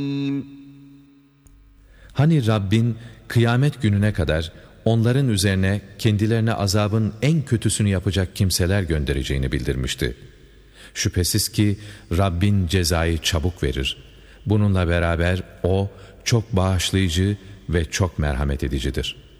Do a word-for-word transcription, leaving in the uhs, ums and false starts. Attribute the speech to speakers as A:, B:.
A: Hani Rabbin kıyamet gününe kadar onların üzerine kendilerine azabın en kötüsünü yapacak kimseler göndereceğini bildirmişti. Şüphesiz ki Rabbin cezayı çabuk verir. Bununla beraber O çok bağışlayıcı ve çok merhamet edicidir.